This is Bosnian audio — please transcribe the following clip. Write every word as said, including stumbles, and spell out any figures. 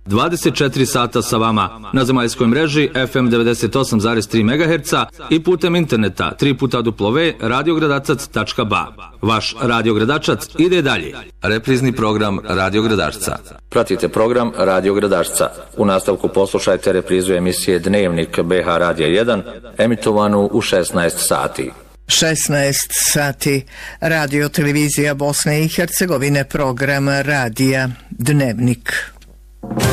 dvadeset četiri sata sa vama na zemaljskoj mreži F M devedeset osam zarez tri megaherca i putem interneta tri puta w w radio gradačac tačka b a. Vaš Radio Gradačac ide dalje. Reprizni program Radio Gradačca. Pratite program Radio Gradačca. U nastavku poslušajte reprizu emisije Dnevnik B H Radija jedan, emitovanu u šesnaest sati. šesnaest sati, radio televizija Bosne i Hercegovine, program Radija Dnevnik.